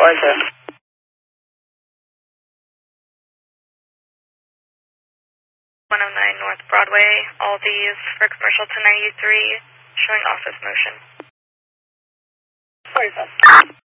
Roger. 109 North Broadway, Aldi's for commercial 1093, showing office motion. Roger.